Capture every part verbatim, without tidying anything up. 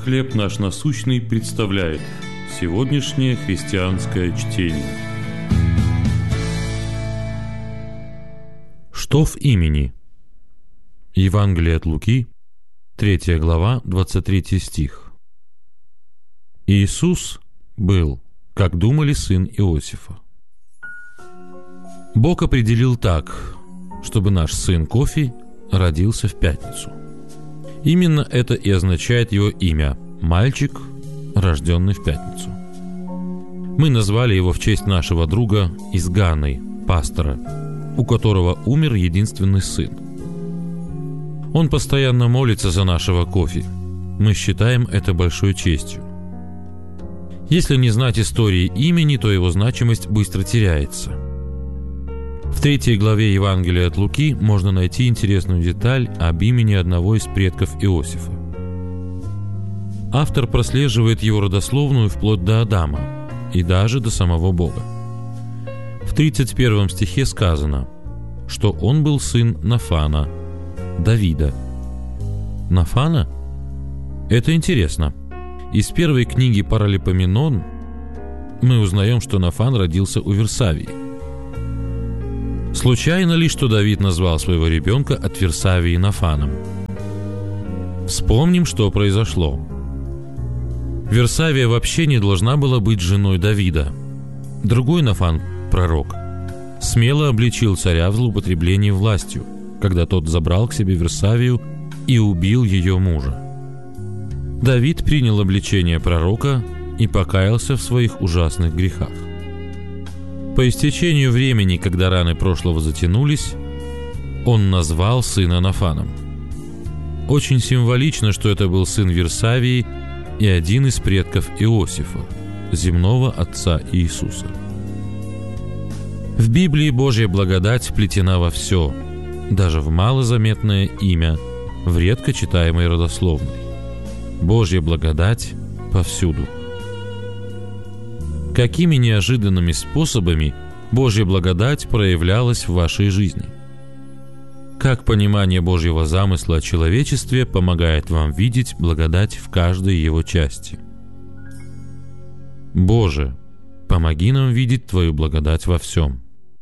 «Хлеб наш насущный» представляет сегодняшнее христианское чтение. Что в имени? Евангелие от Луки, третья глава, двадцать третий стих. Иисус был, как думали, сын Иосифа. Бог определил так, чтобы наш сын Кофи родился в пятницу. Именно это и означает его имя – мальчик, рожденный в пятницу. Мы назвали его в честь нашего друга из Ганы, пастора, у которого умер единственный сын. Он постоянно молится за нашего Кофи. Мы считаем это большой честью. Если не знать истории имени, то его значимость быстро теряется. В третьей главе Евангелия от Луки можно найти интересную деталь об имени одного из предков Иосифа. Автор прослеживает его родословную вплоть до Адама и даже до самого Бога. В тридцать первом стихе сказано, что он был сын Нафана, Давида. Нафана? Это интересно. Из первой книги Паралипоменон мы узнаем, что Нафан родился у Версавии. Случайно ли, что Давид назвал своего ребенка от Версавии Нафаном? Вспомним, что произошло. Версавия вообще не должна была быть женой Давида. Другой Нафан, пророк, смело обличил царя в злоупотреблении властью, когда тот забрал к себе Версавию и убил ее мужа. Давид принял обличение пророка и покаялся в своих ужасных грехах. По истечению времени, когда раны прошлого затянулись, он назвал сына Нафаном. Очень символично, что это был сын Версавии и один из предков Иосифа, земного отца Иисуса. В Библии Божья благодать вплетена во все, даже в малозаметное имя, в редко читаемой родословной. Божья благодать повсюду. Какими неожиданными способами Божья благодать проявлялась в вашей жизни? Как понимание Божьего замысла о человечестве помогает вам видеть благодать в каждой его части? Боже, помоги нам видеть Твою благодать во всем.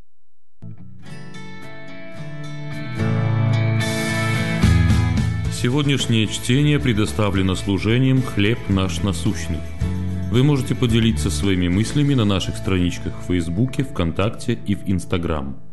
Сегодняшнее чтение предоставлено служением «Хлеб наш насущный». Вы можете поделиться своими мыслями на наших страничках в Фейсбуке, ВКонтакте и в Инстаграм.